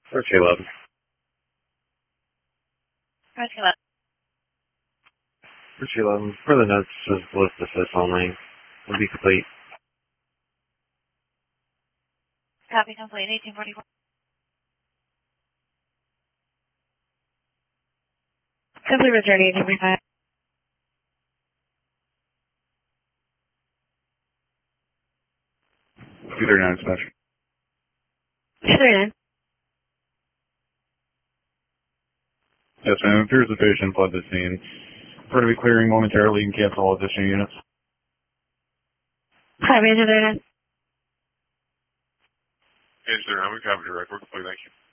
For 211. For 211. For 211. For the notes, says list assist only. Will be complete. Copy complete, 1844. Simply return 1845. 239 dispatch. 239. Yes, ma'am. Appears the patient fled the scene. We're going to be clearing momentarily and cancel all additional units. Copy, 239. Yes, sir. I'm a copy direct. We're complete. Thank you.